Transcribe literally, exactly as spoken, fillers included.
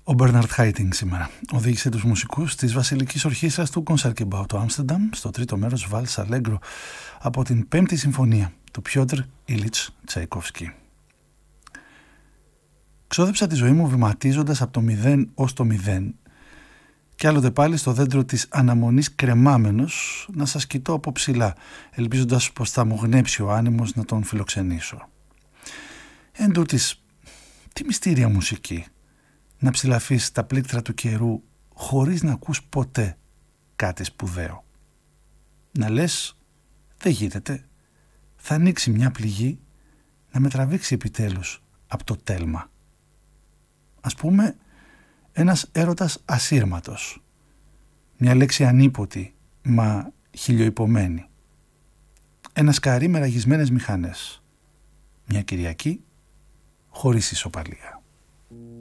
Ο Μπέρναρντ Χάιτινγκ σήμερα οδήγησε τους μουσικούς της Βασιλικής Ορχήστρας του Κονσέρκεμπαου του Άμστερνταμ στο τρίτο μέρος Βάλς Αλέγκρο από την πέμπτη συμφωνία του Πιότρ Ιλίτς Τσαϊκόφσκι. Ξόδεψα τη ζωή μου βηματίζοντας από το μηδέν ως το μηδέν και άλλοτε πάλι στο δέντρο της αναμονής κρεμάμενος να σας κοιτώ από ψηλά, ελπίζοντας πως θα μου γνέψει ο άνεμος να τον φιλοξενήσω. Εν τούτης, τι μυστήρια μουσική, να ψηλαφείς τα πλήκτρα του καιρού χωρίς να ακούς ποτέ κάτι σπουδαίο. Να λες, δεν γίνεται, θα ανοίξει μια πληγή να με τραβήξει επιτέλους από το τέλμα. Ας πούμε, ένας έρωτας ασύρματος, μια λέξη ανίποτη μα χιλιοϊπωμένη, ένα σκαρί με ραγισμένες μηχανές, μια Κυριακή χωρίς ισοπαλία.